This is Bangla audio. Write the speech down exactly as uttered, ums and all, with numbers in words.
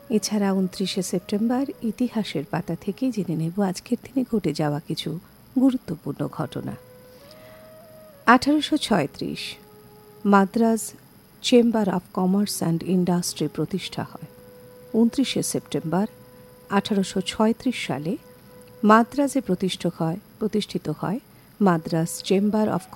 এছাড়া উনত্রিশে সেপ্টেম্বর ইতিহাসের পাতা থেকে জেনে নেব আজকের দিনে ঘটে যাওয়া কিছু গুরুত্বপূর্ণ ঘটনা। আঠারোশো ছয়ত্রিশ Madras chamber of commerce and industry প্রতিষ্ঠা হয়। উনত্রিশে সেপ্টেম্বর আঠারোশো ছয়ত্রিশ সালে মাদ্রাজে প্রতিষ্ঠিত হয় প্রতিষ্ঠিত হয় মাদ্রাজ চেম্বার অফ